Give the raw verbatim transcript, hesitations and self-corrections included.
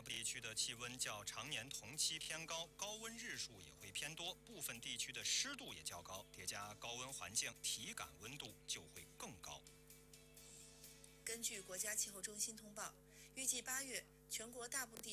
部地区的气温较常年同期偏高，高温日数也会偏多，部分地区的湿度也较高，叠加高温环境，体感温度就会更高。 根据国家气候中心通报，预计八月全国大部地